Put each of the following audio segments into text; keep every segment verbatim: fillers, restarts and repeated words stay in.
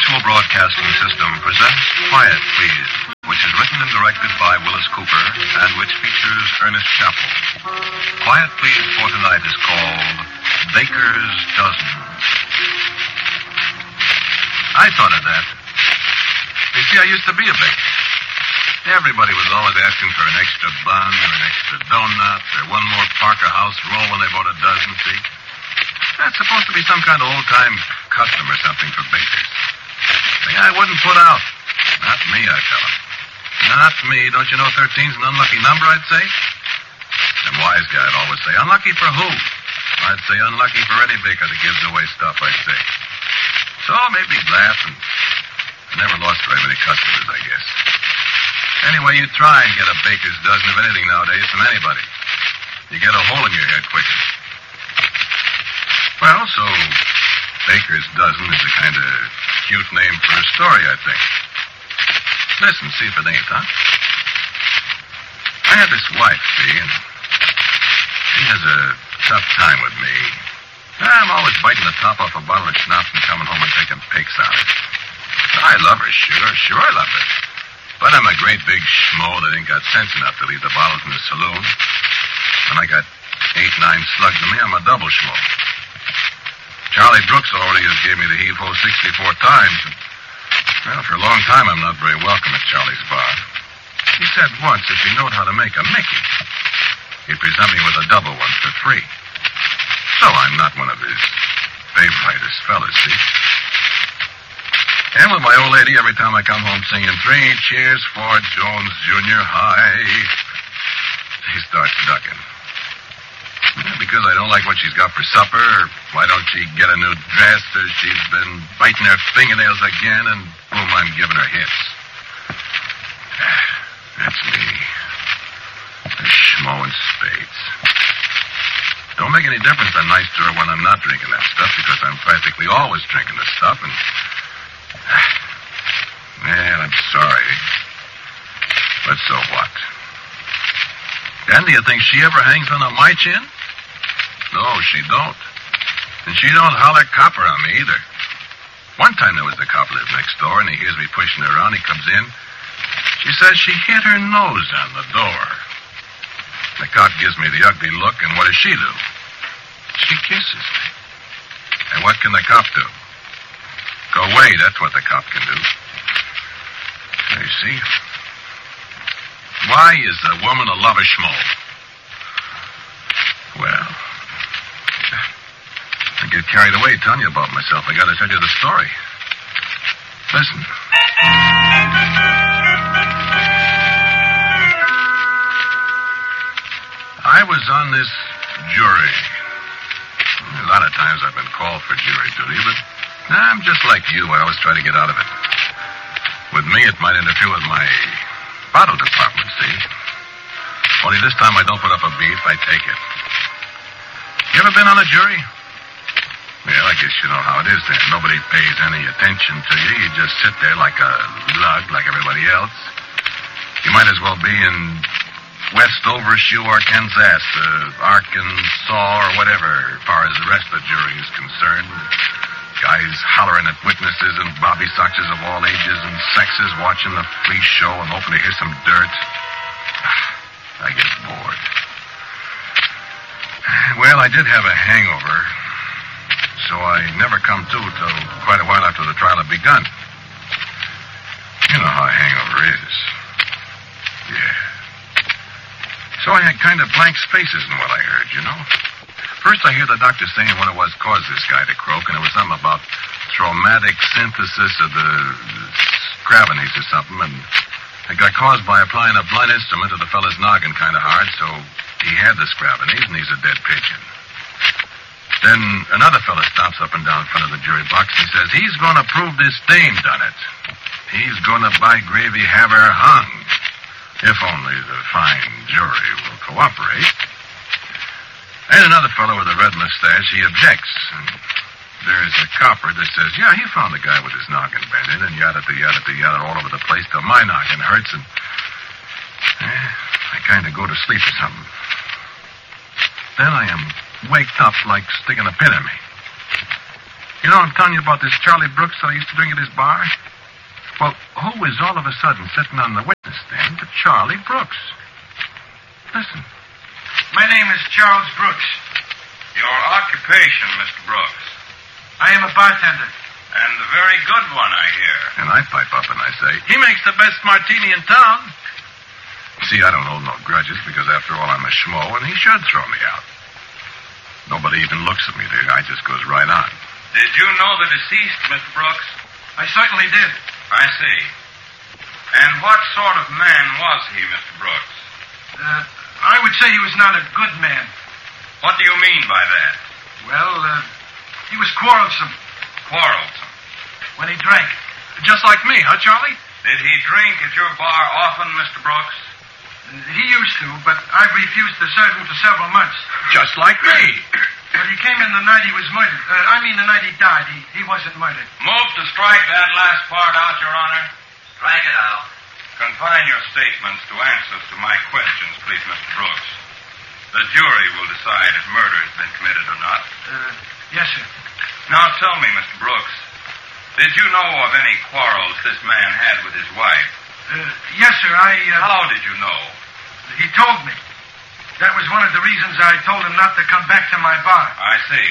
Mutual Broadcasting System presents Quiet Please, which is written and directed by Willis Cooper and which features Ernest Chappell. Quiet Please for tonight is called Baker's Dozen. I thought of that. You see, I used to be a baker. Everybody was always asking for an extra bun or an extra donut or one more Parker House roll when they bought a dozen, see? That's supposed to be some kind of old-time custom or something for bakers. Thing I wouldn't put out. Not me, I tell them. Not me. Don't you know thirteen's an unlucky number, I'd say? Some wise guy would always say, unlucky for who? I'd say unlucky for any baker that gives away stuff, I'd say. So maybe he'd laugh, and I never lost very many customers, I guess. Anyway, you try and get a baker's dozen of anything nowadays from anybody. You get a hole in your head quicker. Well, so Baker's Dozen is a kind of cute name for a story, I think. Listen, see if it ain't, huh? I had this wife, see, and she has a tough time with me. I'm always biting the top off a bottle of schnapps and coming home and taking pics out of it. I love her, sure, sure I love her. But I'm a great big schmo that ain't got sense enough to leave the bottles in the saloon. When I got eight, nine slugs in me, I'm a double schmo. Charlie Brooks already has gave me the heave-ho sixty-four times. And, well, for a long time, I'm not very welcome at Charlie's bar. He said once if he knowed how to make a Mickey, he'd present me with a double one for free. So I'm not one of his favoriteest fellas, see? And with my old lady, every time I come home singing three cheers for Jones Junior High, he starts ducking. Yeah, because I don't like what she's got for supper, or why don't she get a new dress, or she's been biting her fingernails again, and boom, I'm giving her hits. That's me. A schmo in spades. Don't make any difference I'm nice to her when I'm not drinking that stuff, because I'm practically always drinking the stuff, and... Man, I'm sorry. But so what? And do you think she ever hangs one on my chin? No, she don't. And she don't holler copper on me either. One time there was a cop lived next door, and he hears me pushing her around. He comes in. She says she hit her nose on the door. The cop gives me the ugly look, and what does she do? She kisses me. And what can the cop do? Go away, that's what the cop can do. You see? Why is a woman a lover schmo? Well, I get carried away telling you about myself. I gotta tell you the story. Listen. I was on this jury. A lot of times I've been called for jury duty, but I'm just like you. I always try to get out of it. With me, it might interfere with my bottle department, see? Only this time I don't put up a beef, I take it. You ever been on a jury? Well, I guess you know how it is then. Nobody pays any attention to you. You just sit there like a lug, like everybody else. You might as well be in West Overshoe, Arkansas, uh, Arkansas, or whatever, as far as the rest of the jury is concerned. Guys hollering at witnesses and bobby soxers of all ages and sexes watching the free show and hoping to hear some dirt. I get bored. Well, I did have a hangover, so I never come to till quite a while after the trial had begun. You know how a hangover is. Yeah. So I had kind of blank spaces in what I heard, you know? First, I hear the doctor saying what it was caused this guy to croak, and it was something about traumatic synthesis of the Scravenies or something, and it got caused by applying a blunt instrument to the fella's noggin kind of hard, so he had the Scravenies, and he's a dead pigeon. Then another fella stops up and down in front of the jury box, and he says, he's going to prove this dame done it. He's going to by gravy have her hung, if only the fine jury will cooperate. And another fellow with a red mustache, he objects. And there's a copper that says, yeah, he found the guy with his noggin bent in, and yada, yada, yada, all over the place till my noggin hurts, and eh, I kind of go to sleep or something. Then I am waked up like sticking a pin in me. You know, I'm telling you about this Charlie Brooks that I used to drink at his bar. Well, who is all of a sudden sitting on the witness stand but Charlie Brooks? Listen. My name is Charles Brooks. Your occupation, Mister Brooks? I am a bartender. And a very good one, I hear. And I pipe up and I say, he makes the best martini in town. See, I don't hold no grudges because, after all, I'm a schmo, and he should throw me out. Nobody even looks at me. The guy just goes right on. Did you know the deceased, Mister Brooks? I certainly did. I see. And what sort of man was he, Mister Brooks? Uh, I would say he was not a good man. What do you mean by that? Well, uh, he was quarrelsome. Quarrelsome? When he drank. Just like me, huh, Charlie? Did he drink at your bar often, Mister Brooks? Uh, he used to, but I've refused to serve him for several months. Just like me. But he came in the night he was murdered. Uh, I mean the night he died. He, he wasn't murdered. Move to strike that last part out, Your Honor. Strike it out. Confine your statements to answers to my questions, please, Mister Brooks. The jury will decide if murder has been committed or not. Uh, yes, sir. Now tell me, Mister Brooks, did you know of any quarrels this man had with his wife? Uh, yes, sir, I... Uh, How did you know? He told me. That was one of the reasons I told him not to come back to my bar. I see.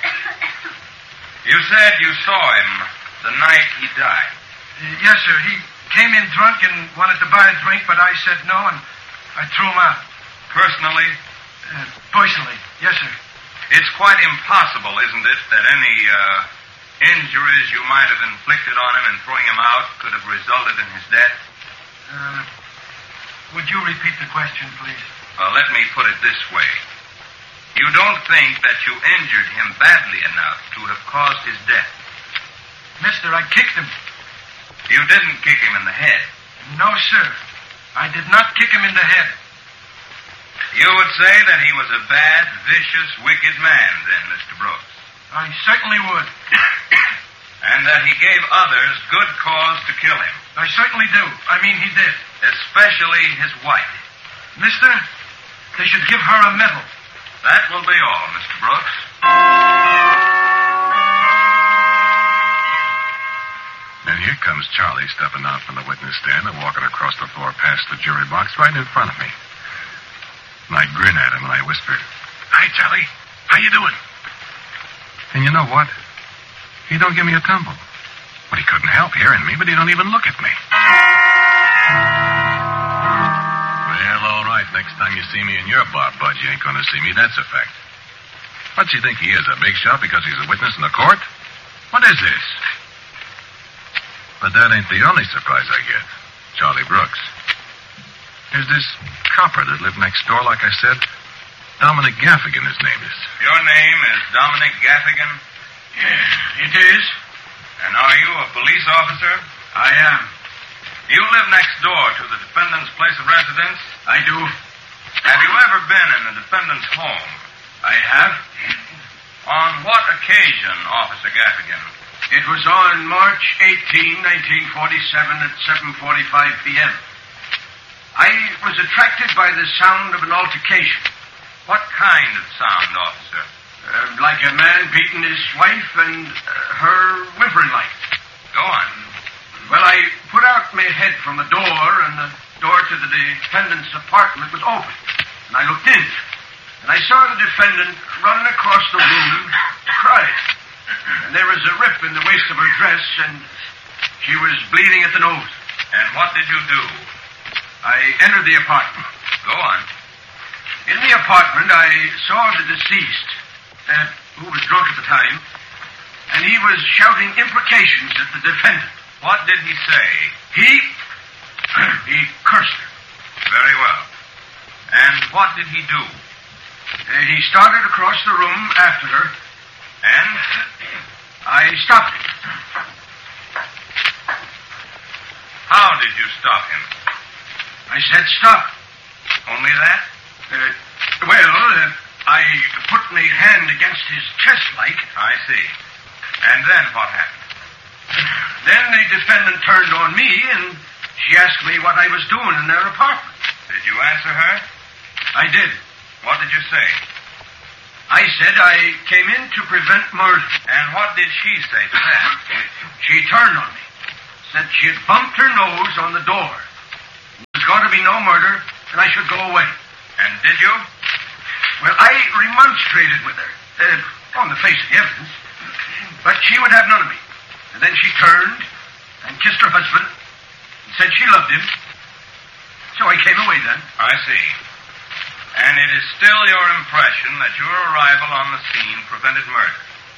You said you saw him the night he died. Uh, yes, sir. He came in drunk and wanted to buy a drink, but I said no, and I threw him out. Personally? Uh, personally, yes, sir. It's quite impossible, isn't it, that any uh, injuries you might have inflicted on him in throwing him out could have resulted in his death? Uh, would you repeat the question, please? Well, let me put it this way. You don't think that you injured him badly enough to have caused his death? Mister, I kicked him. You didn't kick him in the head? No, sir. I did not kick him in the head. You would say that he was a bad, vicious, wicked man, then, Mister Brooks? I certainly would. And that he gave others good cause to kill him? I certainly do. I mean, he did. Especially his wife? Mister, they should give her a medal. That will be all, Mister Brooks. And here comes Charlie stepping out from the witness stand and walking across the floor past the jury box right in front of me. And I grin at him and I whispered, "Hi, Charlie. How you doing?" And you know what? He don't give me a tumble. Well, he couldn't help hearing me, but he don't even look at me. Well, all right. Next time you see me in your bar, Bud, you ain't going to see me. That's a fact. What's he think he is, a big shot because he's a witness in the court? What is this? But that ain't the only surprise I get. Charlie Brooks. There's this copper that lived next door, like I said. Dominic Gaffigan, his name is. Your name is Dominic Gaffigan? Yeah, it is. And are you a police officer? I am. You live next door to the defendant's place of residence? I do. Have you ever been in the defendant's home? I have. On what occasion, Officer Gaffigan? It was on March eighteenth, nineteen forty-seven at seven forty-five p.m. I was attracted by the sound of an altercation. What kind of sound, officer? Uh, like a man beating his wife and uh, her whimpering like. Go on. Well, I put out my head from the door, and the door to the defendant's apartment was open. And I looked in, and I saw the defendant running across the room, crying. And there was a rip in the waist of her dress, and she was bleeding at the nose. And what did you do? I entered the apartment. Go on. In the apartment, I saw the deceased, uh, who was drunk at the time, and he was shouting imprecations at the defendant. What did he say? He... he cursed her. Very well. And what did he do? Uh, he started across the room after her. And? I stopped him. How did you stop him? I said stop. Only that? Uh, well, uh, I put my hand against his chest like. I see. And then what happened? Then the defendant turned on me, and she asked me what I was doing in their apartment. Did you answer her? I did. What did you say? I said I came in to prevent murder. And what did she say to that? She turned on me. Said she had bumped her nose on the door. There was going to be no murder, and I should go away. And did you? Well, I remonstrated with her, uh, on the face of the evidence, but she would have none of me. And then she turned and kissed her husband and said she loved him. So I came away then. I see. And it is still your impression that your arrival on the scene prevented murder?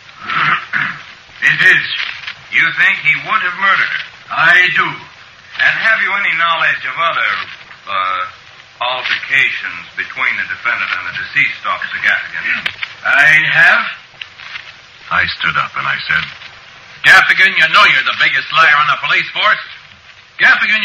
It is. You think he would have murdered her? I do. And have you any knowledge of other, uh, altercations between the defendant and the deceased, Officer Gaffigan? I have. I stood up and I said, Gaffigan, you know you're the biggest liar on the police force. Gaffigan,